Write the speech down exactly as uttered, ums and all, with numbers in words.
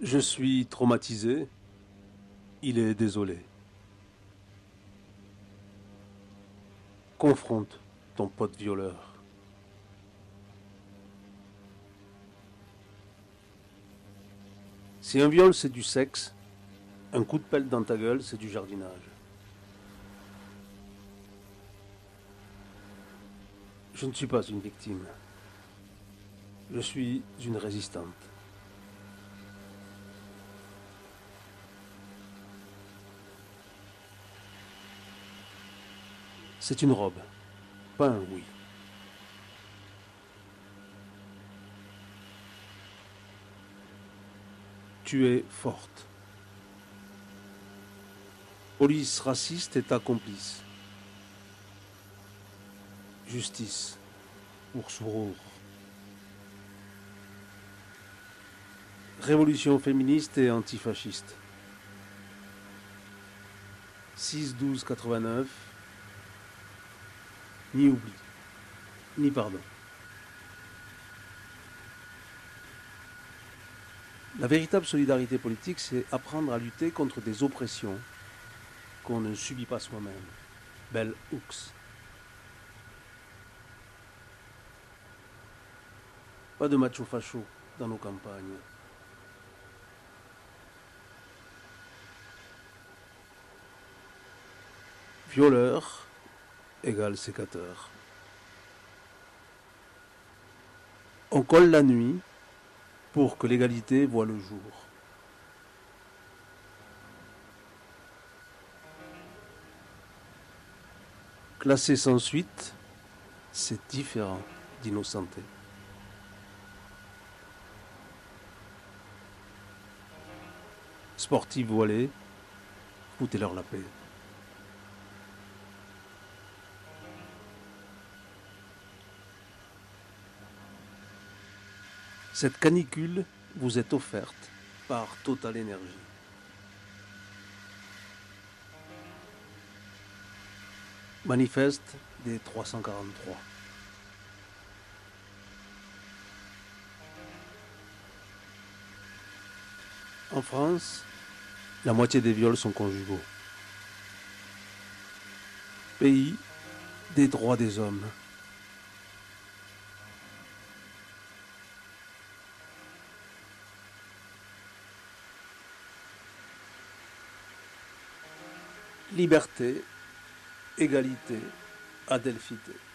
Je suis traumatisé. Il est désolé. Confronte ton pote violeur. Si un viol c'est du sexe, un coup de pelle dans ta gueule c'est du jardinage. Je ne suis pas une victime. Je suis une résistante. C'est une robe, pas un oui. Tu es forte. Police raciste est ta complice. Justice, ours rouge. Révolution féministe et antifasciste. six douze quatre-vingt-neuf. Ni oubli, ni pardon. La véritable solidarité politique, c'est apprendre à lutter contre des oppressions qu'on ne subit pas soi-même. Bell Hooks. Pas de macho facho dans nos campagnes. Violeur égale sécateur. On colle la nuit pour que l'égalité voie le jour. Classé sans suite, c'est différent d'innocenté. Sportifs voilés, foutez-leur la paix. Cette canicule vous est offerte par Total Energy. Manifeste des trois cent quarante-trois. En France, la moitié des viols sont conjugaux. Pays des droits des hommes. Liberté, égalité, adelphité.